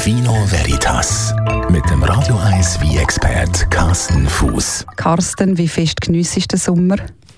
Vino Veritas mit dem Radio 1 Wein-Expert Carsten Fuß. Carsten, wie fest geniessest du den Sommer?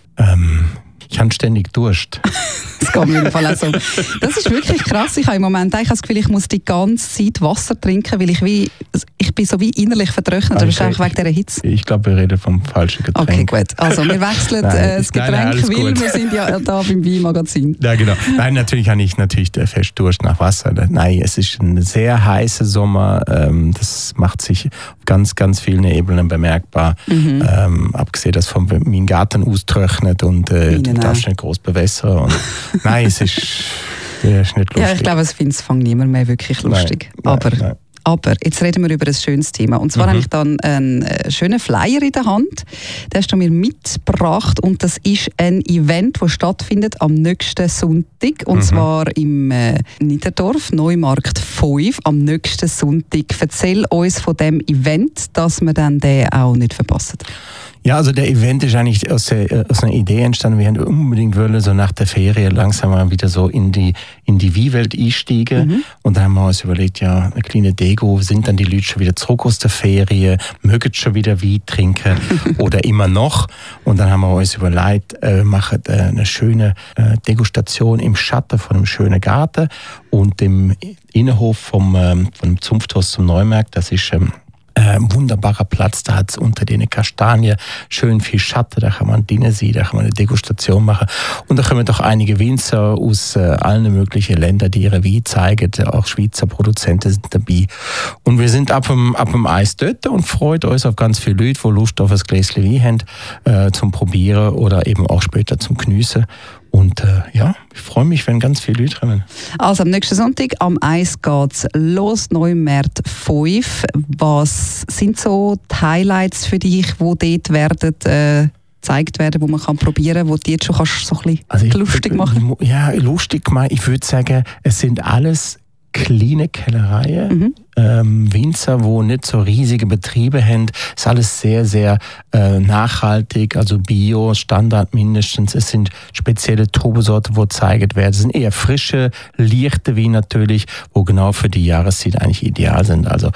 Ich habe ständig Durst. Das geht mir im Fall auch so. Das ist wirklich krass. Ich habe im Moment eigentlich das Gefühl, ich muss die ganze Zeit Wasser trinken, weil ich bin so wie innerlich vertrocknet. Das ist einfach wegen dieser Hitze. Ich glaube, wir reden vom falschen Getränk. Okay, gut. Also wir wechseln das Getränk, weil wir sind ja da beim Weinmagazin. Ja, genau. Nein, natürlich habe ich fest Durst nach Wasser. Nein, es ist ein sehr heißer Sommer. Das macht sich auf ganz, ganz vielen Ebenen bemerkbar. Abgesehen, dass von meinem Garten austrocknet und du darfst nicht groß bewässern. Und nein, es ist nicht lustig. Ja, ich glaube, es fängt niemand mehr wirklich lustig. Nein. Aber jetzt reden wir über ein schönes Thema. Und zwar habe ich dann einen schönen Flyer in der Hand. Den hast du mir mitgebracht. Und das ist ein Event, das stattfindet am nächsten Sonntag. Und zwar im Niederdorf, Neumarkt 5, am nächsten Sonntag. Erzähl uns von diesem Event, dass wir dann den auch nicht verpassen. Ja, also der Event ist eigentlich aus einer Idee entstanden. Wir haben unbedingt wollen, so nach der Ferie langsam mal wieder so in die Weinwelt einsteigen. Und dann haben wir uns überlegt, ja, eine kleine Deko, sind dann die Leute schon wieder zurück aus der Ferie, mögen schon wieder Wein trinken oder immer noch. Und dann haben wir uns überlegt, machen eine schöne Degustation im Schatten von einem schönen Garten und im Innenhof vom Zunfthaus zum Neumarkt. Das ist ein wunderbarer Platz, da hat es unter den Kastanien schön viel Schatten, da kann man drinnen sein, da kann man eine Degustation machen und da kommen doch einige Winzer aus allen möglichen Ländern, die ihre Wein zeigen, auch Schweizer Produzenten sind dabei und wir sind ab dem Eis dort und freut uns auf ganz viele Leute, die Lust auf ein Gläschen Wein haben zum Probieren oder eben auch später zum Geniessen. Und ich freue mich, wenn ganz viele Leute kommen. Also am nächsten Sonntag am Eis geht's los, Neumarkt 5. Was sind so die Highlights für dich, die dort werden gezeigt werden, wo man kann probieren, wo du jetzt schon kannst so ein bisschen lustig machen? Ja, lustig machen. Ich würde sagen, es sind alles kleine Kellereien, Winzer, die nicht so riesige Betriebe haben. Es ist alles sehr, sehr nachhaltig, also Bio, Standard mindestens. Es sind spezielle Trubesorten, die gezeigt werden. Es sind eher frische, leichte Weine natürlich, wo genau für die Jahreszeit eigentlich ideal sind. Also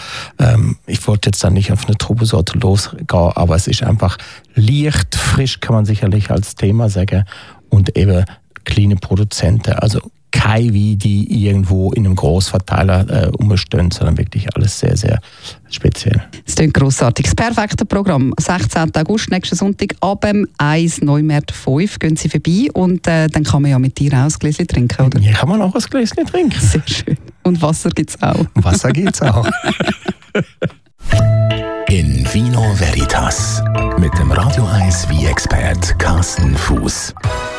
ich wollte jetzt dann nicht auf eine Trubesorte losgehen, aber es ist einfach leicht, frisch kann man sicherlich als Thema sagen und eben kleine Produzenten, also keine Weine, die irgendwo in einem Grossverteiler umstehen, sondern wirklich alles sehr, sehr speziell. Das klingt grossartig. Das perfekte Programm. 16. August, nächsten Sonntag, ab dem 1 Neumarkt 5 gehen Sie vorbei und dann kann man ja mit dir auch ein Gläschen trinken, oder? Ja, kann man auch ein Gläschen trinken. Sehr schön. Und Wasser gibt es auch. Wasser gibt es auch. In Vino Veritas mit dem Radio 1 Wein-Expert Carsten Fuß.